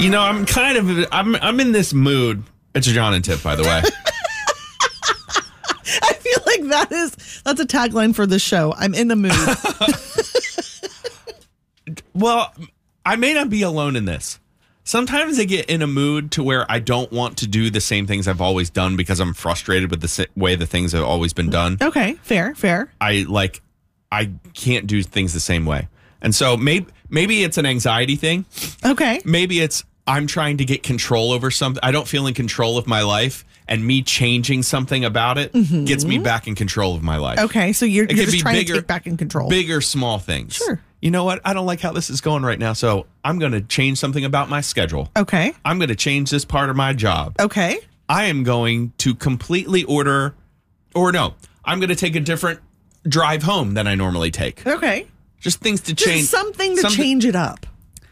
I'm in this mood. It's John and Tip, by the way. I feel like that's a tagline for the show. I'm in the mood. Well, I may not be alone in this. Sometimes I get in a mood to where I don't want to do the same things I've always done because I'm frustrated with the way the things have always been done. Okay, fair. I can't do things the same way. And so maybe it's an anxiety thing. Okay. Maybe it's I'm trying to get control over something. I don't feel in control of my life, and me changing something about it gets me back in control of my life. Okay, so you're just trying to take back in control. Big or small things. Sure. You know what? I don't like how this is going right now, so I'm going to change something about my schedule. Okay. I'm going to change this part of my job. Okay. I am going to completely I'm going to take a different drive home than I normally take. Okay. Just things to change. Just something to change it up.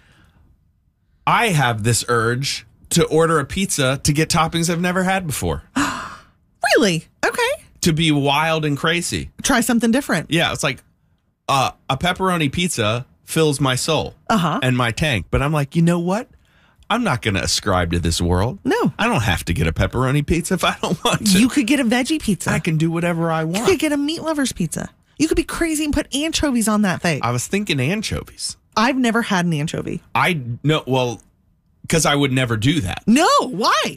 I have this urge to order a pizza to get toppings I've never had before. Really? Okay. To be wild and crazy. Try something different. Yeah, it's like a pepperoni pizza fills my soul and my tank. But I'm like, you know what? I'm not going to ascribe to this world. No. I don't have to get a pepperoni pizza if I don't want to. You could get a veggie pizza. I can do whatever I want. You could get a meat lover's pizza. You could be crazy and put anchovies on that thing. I was thinking anchovies. I've never had an anchovy. Because I would never do that. No, why?